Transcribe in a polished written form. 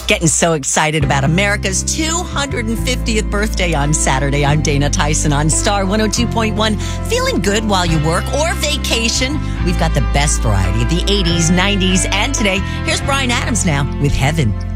Getting so excited about America's 250th birthday on Saturday. I'm Dana Tyson on Star 102.1. Feeling good while you work or vacation? We've got the best variety of the 80s, 90s, and today. Here's Bryan Adams now with Heaven.